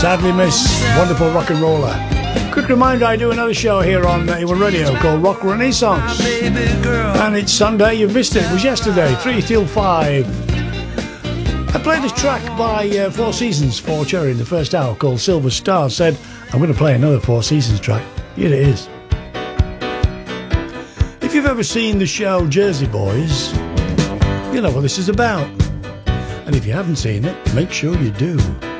Sadly miss wonderful rock and roller. Quick reminder, I do another show here on A1 Radio called Rock Renaissance. And it's Sunday, you've missed it. It was yesterday, 3 till 5. I played a track by Four Seasons for Cherry in the first hour called Silver Star. Said, I'm going to play another Four Seasons track. Here it is. If you've ever seen the show Jersey Boys, you know what this is about. And if you haven't seen it, make sure you do.